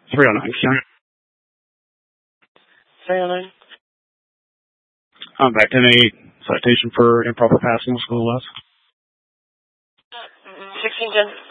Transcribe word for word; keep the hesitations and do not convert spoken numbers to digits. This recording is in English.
three oh nine, Keon. three oh nine. I'm back to a citation for improper passing of school less. sixteen ten.